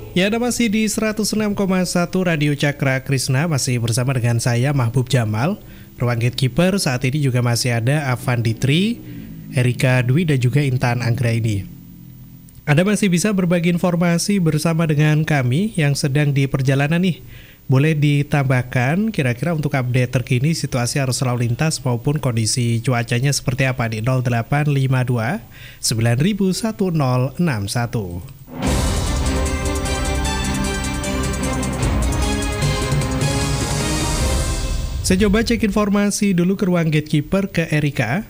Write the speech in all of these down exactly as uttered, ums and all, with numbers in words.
Ya, Anda masih di seratus enam koma satu Radio Cakra Krisna, masih bersama dengan saya Mahbub Jamal. Ruang Gatekeeper saat ini juga masih ada Avandi Tri, Erika Dwi dan juga Intan Anggraini. Anda masih bisa berbagi informasi bersama dengan kami yang sedang di perjalanan nih. Boleh ditambahkan kira-kira untuk update terkini situasi arus lalu lintas maupun kondisi cuacanya seperti apa di nol delapan lima dua sembilan satu nol enam satu. Saya coba cek informasi dulu ke ruang Gatekeeper ke Erika.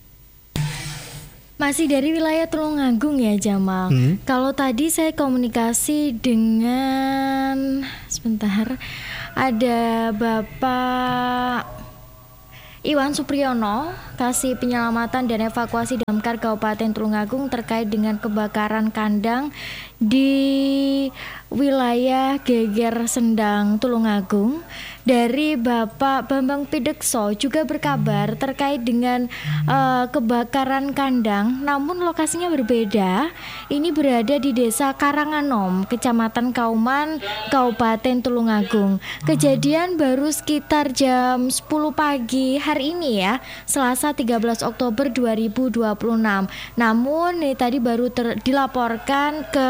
Masih dari wilayah Tulungagung ya Jamal. Hmm. Kalau tadi saya komunikasi dengan sebentar ada Bapak Iwan Supriyono, Kasih Penyelamatan dan Evakuasi Damkar Kabupaten Tulungagung terkait dengan kebakaran kandang di wilayah Geger Sendang Tulungagung. Dari Bapak Bambang Pidekso juga berkabar terkait dengan uh, kebakaran kandang, namun lokasinya berbeda. Ini berada di Desa Karanganom, Kecamatan Kauman, Kabupaten Tulungagung. Kejadian baru sekitar jam sepuluh pagi hari ini ya, Selasa tiga belas Oktober dua ribu dua puluh enam. Namun ini tadi baru ter- dilaporkan ke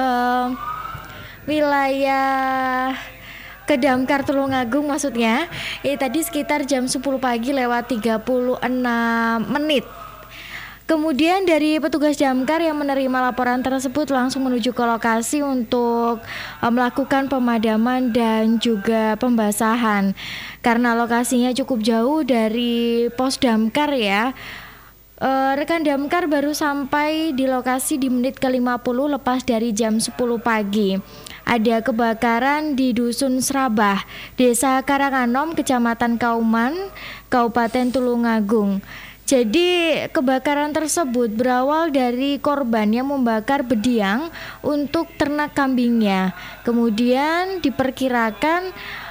wilayah ke Damkar Tulungagung maksudnya. Ini tadi sekitar jam sepuluh pagi lewat tiga puluh enam menit. Kemudian dari petugas damkar yang menerima laporan tersebut langsung menuju ke lokasi untuk uh, melakukan pemadaman dan juga pembasahan. Karena lokasinya cukup jauh dari pos damkar ya. Uh, rekan damkar baru sampai di lokasi di menit ke lima puluh lepas dari jam sepuluh pagi. Ada kebakaran di Dusun Serabah, Desa Karanganom, Kecamatan Kauman, Kabupaten Tulungagung. Jadi kebakaran tersebut berawal dari korban yang membakar bediang untuk ternak kambingnya. Kemudian diperkirakan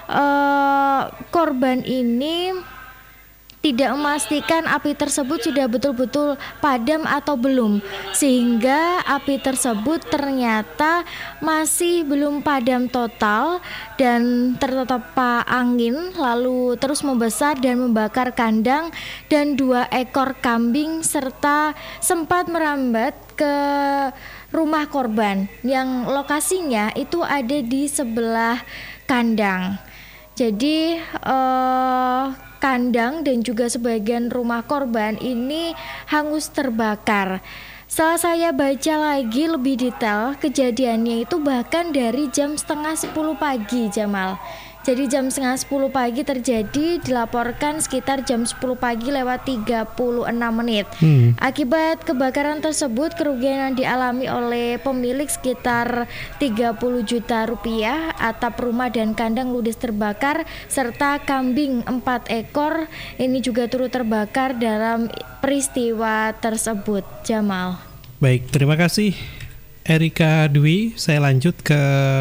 uh, korban ini tidak memastikan api tersebut sudah betul-betul padam atau belum, sehingga api tersebut ternyata masih belum padam total dan tertimpa angin lalu terus membesar dan membakar kandang dan dua ekor kambing serta sempat merambat ke rumah korban yang lokasinya itu ada di sebelah kandang. Jadi uh, kandang dan juga sebagian rumah korban ini hangus terbakar. Setelah saya baca lagi lebih detail, kejadiannya itu bahkan dari jam setengah sepuluh pagi Jamal. Jadi jam setengah sepuluh pagi terjadi, dilaporkan sekitar jam sepuluh pagi lewat tiga puluh enam menit. Hmm. Akibat kebakaran tersebut, kerugian yang dialami oleh pemilik sekitar tiga puluh juta rupiah, atap rumah dan kandang ludes terbakar, serta kambing empat ekor ini juga turut terbakar dalam peristiwa tersebut, Jamal. Baik, terima kasih Erika Dwi. Saya lanjut ke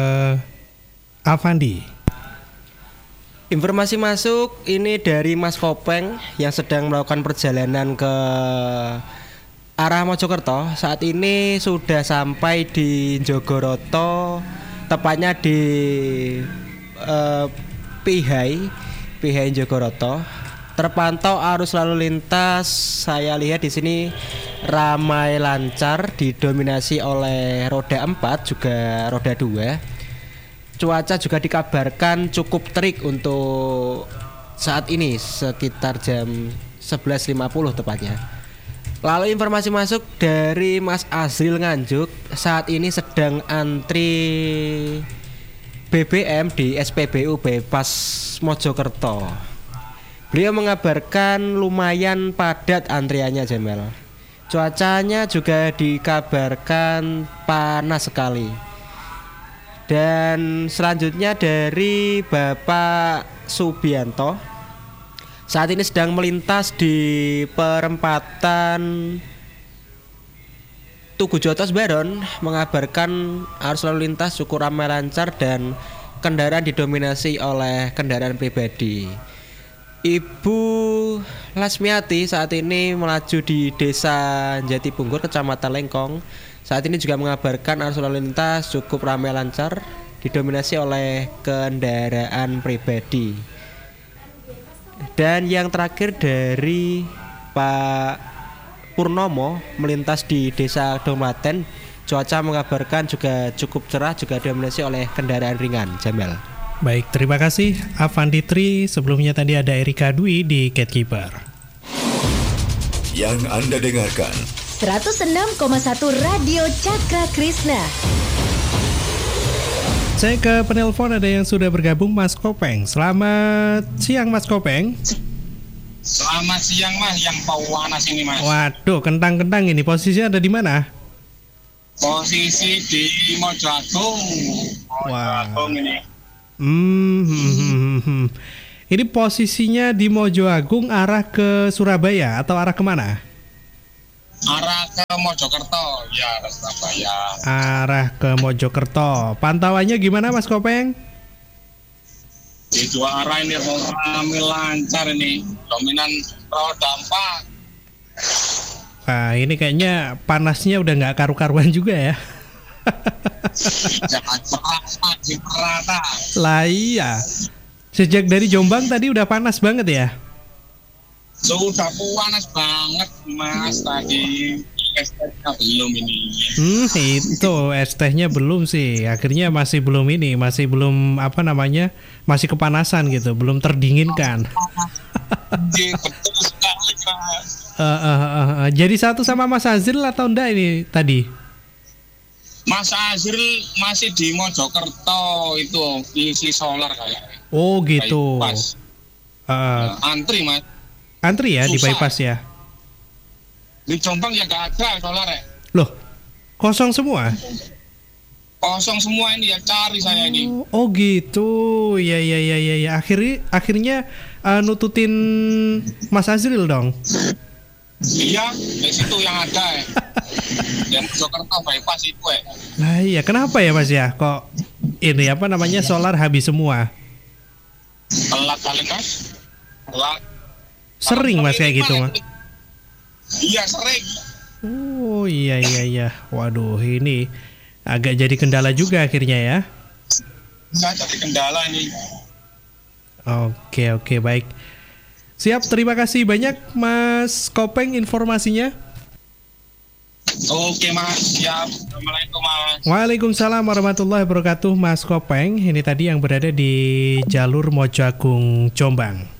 Avandi. Informasi masuk ini dari Mas Kopeng yang sedang melakukan perjalanan ke arah Mojokerto. Saat ini sudah sampai di Jogoroto, tepatnya di uh, Pihai, Pihai Jogoroto. Terpantau arus lalu lintas, saya lihat di sini ramai lancar, didominasi oleh roda empat juga roda dua. Cuaca juga dikabarkan cukup terik untuk saat ini sekitar jam sebelas lima puluh tepatnya. Lalu informasi masuk dari Mas Azril Nganjuk, saat ini sedang antri B B M di S P B U Bypass Mojokerto. Beliau mengabarkan lumayan padat antriannya Jamal. Cuacanya juga dikabarkan panas sekali. Dan selanjutnya dari Bapak Subianto, saat ini sedang melintas di perempatan Tugu Jotos Baron, mengabarkan arus lalu lintas cukup ramai lancar dan kendaraan didominasi oleh kendaraan pribadi. Ibu Lasmiati saat ini melaju di Desa Jatibungkur, Kecamatan Lengkong. Saat ini juga mengabarkan arus lalu lintas cukup ramai lancar didominasi oleh kendaraan pribadi. Dan yang terakhir dari Pak Purnomo melintas di Desa Domaten, cuaca mengabarkan juga cukup cerah, juga didominasi oleh kendaraan ringan. Jamal. Baik, terima kasih Avanditri. Sebelumnya tadi ada Erika Dwi di Gatekeeper. Yang Anda dengarkan seratus enam koma satu Radio Cakra Krishna. Saya ke penelpon, ada yang sudah bergabung, Mas Kopeng. Selamat siang Mas Kopeng. Selamat siang Mas, yang panas ini Mas. Waduh, kentang-kentang ini. Posisinya ada di mana? Posisi di Mojoagung. Mojoagung ini. Hmm, hmm, hmm, hmm. Ini posisinya di Mojoagung arah ke Surabaya atau arah kemana? Arah ke Mojokerto, ya ke Surabaya. Arah ke Mojokerto. Pantauannya gimana Mas Kopeng? Di dua arah ini rame lancar ini. Dominan roda empat. Nah, ini kayaknya panasnya udah nggak karu-karuan juga ya. Jangan merata, di merata. Lah iya. Sejak dari Jombang tadi udah panas banget ya. Sudah panas banget Mas tadi. Es tehnya belum ini. Hmm, itu es tehnya belum sih. Akhirnya masih belum ini, masih belum apa namanya, masih kepanasan gitu, belum terdinginkan. Betul sekali Mas. Uh, uh, uh, uh. Jadi satu sama Mas Azril atau enggak ini tadi? Mas Azril masih di Mojokerto itu isi solar kayaknya. Oh gitu. Bypass. Uh, Antri Mas. Antri ya. Susah. Di bypass ya. Di Jombang ya gak ada solar ya. Loh, kosong semua? Kosong semua ini ya, cari saya ini. Oh gitu. Ya ya ya ya ya. Akhirnya akhirnya uh, nututin Mas Azril dong. Iya, di situ yang ada ya. Yang Mojokerto bypass itu ya. Nah iya, kenapa ya Mas ya? Kok ini apa namanya solar habis semua? Telat kali Mas. Telat. Sering Mas kayak gitu Mas? Iya sering. Oh iya iya iya. Waduh, ini agak jadi kendala juga akhirnya ya. Nggak jadi kendala ini. Oke oke baik. Siap, terima kasih banyak Mas Kopeng informasinya. Oke Mas, siap. Assalamualaikum Mas. Waalaikumsalam warahmatullahi wabarakatuh Mas Kopeng. Ini tadi yang berada di jalur Mojoagung Jombang.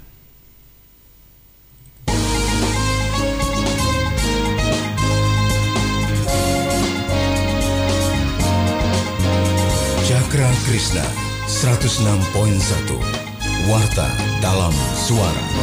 Cakra Krishna seratus enam koma satu Warta dalam suara.